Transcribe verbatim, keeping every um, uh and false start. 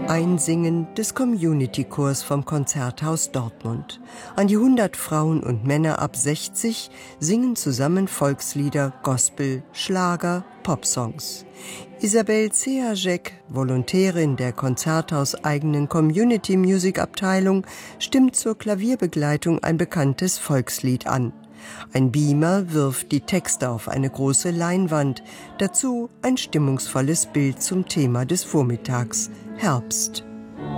Einsingen des Community-Chors vom Konzerthaus Dortmund. An die hundert Frauen und Männer ab sechzig singen zusammen Volkslieder, Gospel, Schlager, Popsongs. Isabel Zehaczek, Volontärin der konzerthauseigenen Community-Music-Abteilung, stimmt zur Klavierbegleitung ein bekanntes Volkslied an. Ein Beamer wirft die Texte auf eine große Leinwand, dazu ein stimmungsvolles Bild zum Thema des Vormittags, Herbst.